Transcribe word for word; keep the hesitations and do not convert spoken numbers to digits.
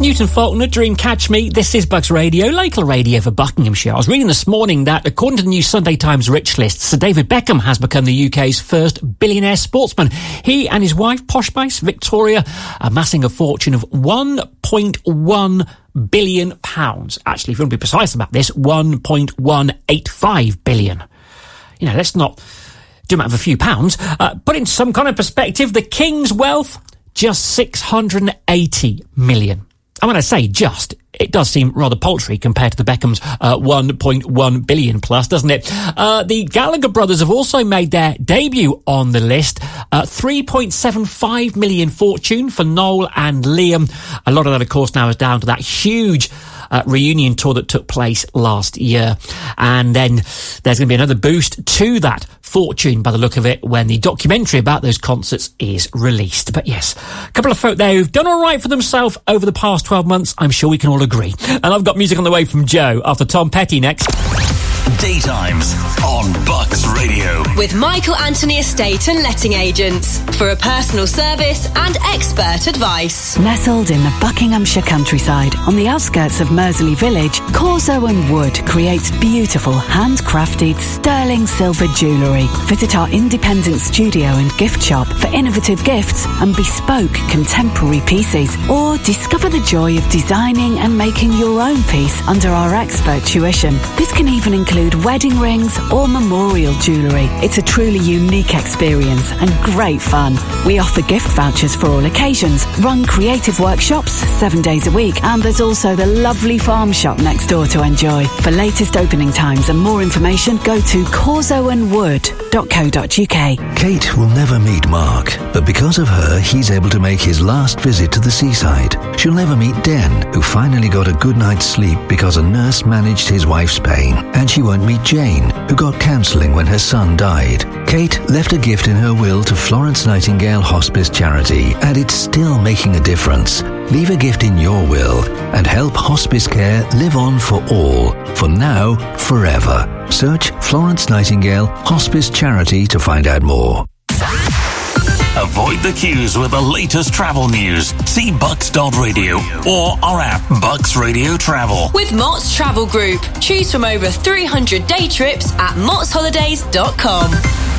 Newton Faulkner, Dream Catch Me. This is Bucks Radio, local radio for Buckinghamshire. I was reading this morning that, according to the new Sunday Times Rich List, Sir David Beckham has become the U K's first billionaire sportsman. He and his wife, posh Spice Victoria, amassing a fortune of one point one billion pounds. Actually, if you want to be precise about this, one point one eight five billion. You know, let's not do matter of a few pounds. Uh, put in some kind of perspective, the King's wealth, just six hundred eighty million. And when I say just, it does seem rather paltry compared to the Beckham's uh, one point one billion plus, doesn't it? Uh, the Gallagher brothers have also made their debut on the list. Uh, three point seven five million fortune for Noel and Liam. A lot of that, of course, now is down to that huge Uh, reunion tour that took place last year. And then there's going to be another boost to that fortune, by the look of it, when the documentary about those concerts is released. But yes, a couple of folk there who've done all right for themselves over the past twelve months. I'm sure we can all agree. And I've got music on the way from Joe after Tom Petty next. Daytimes on Bucks Radio. With Michael Anthony Estate and Letting Agents for a personal service and expert advice. Nestled in the Buckinghamshire countryside on the outskirts of Mersley Village, Corso and Wood creates beautiful handcrafted sterling silver jewellery. Visit our independent studio and gift shop for innovative gifts and bespoke contemporary pieces, or discover the joy of designing and making your own piece under our expert tuition. This can even include wedding rings or memorial jewellery. It's a truly unique experience and great fun. We offer gift vouchers for all occasions, run creative workshops seven days a week, and there's also the lovely farm shop next door to enjoy. For latest opening times and more information, go to corso and wood dot co dot uk. Kate will never meet Mark, but because of her, he's able to make his last visit to the seaside. She'll never meet Den, who finally got a good night's sleep because a nurse managed his wife's pain. And she won't meet Jane, who got counselling when her son died. Kate left a gift in her will to Florence Nightingale Hospice Charity, and it's still making a difference. Leave a gift in your will and help hospice care live on for all, for now, forever. Search Florence Nightingale Hospice Charity to find out more. Avoid the queues with the latest travel news. See bucks dot radio or our app, Bucks Radio Travel. With Mott's Travel Group. Choose from over three hundred day trips at motts holidays dot com.